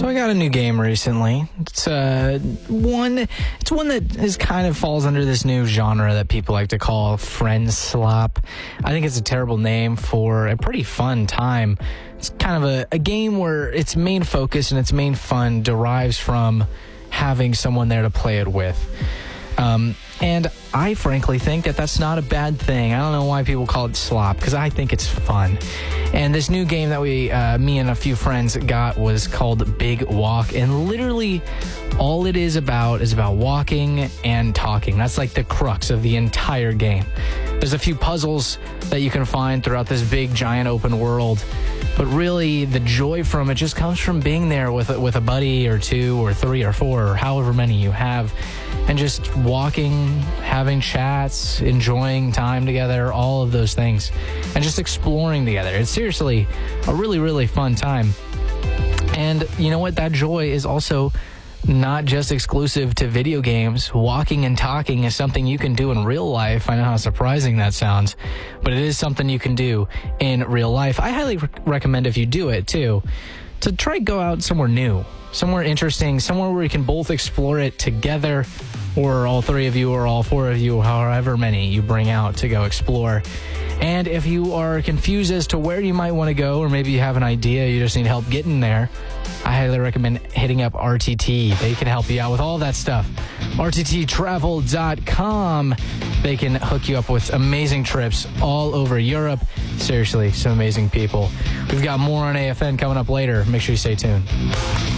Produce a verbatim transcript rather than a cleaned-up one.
I got a new game recently. It's uh, one It's one that is kind of falls under this new genre that people like to call friend slop. I think it's a terrible name for a pretty fun time. It's kind of a, a game where its main focus and its main fun derives from having someone there to play it with. Um, and I frankly think that that's not a bad thing. I don't know why people call it slop, because I think it's fun. And this new game that we, uh, me and a few friends got was called Big Walk. And literally all it is about is about walking and talking. That's like the crux of the entire game. There's a few puzzles that you can find throughout this big, giant open world. But really, the joy from it just comes from being there with, with a buddy or two or three or four or however many you have. And just walking, having chats, enjoying time together, all of those things. And just exploring together. It's seriously a really, really fun time. And you know what? That joy is also not just exclusive to video games. Walking and talking is something you can do in real life. I know how surprising that sounds, but it is something you can do in real life. I highly re- recommend if you do it too, to try to go out somewhere new, somewhere interesting, somewhere where you can both explore it together, or all three of you or all four of you, however many you bring out to go explore. And if you are confused as to where you might want to go, or maybe you have an idea, you just need help getting there, I highly recommend hitting up R T T. They can help you out with all that stuff. R T T travel dot com. They can hook you up with amazing trips all over Europe. Seriously, some amazing people. We've got more on A F N coming up later. Make sure you stay tuned.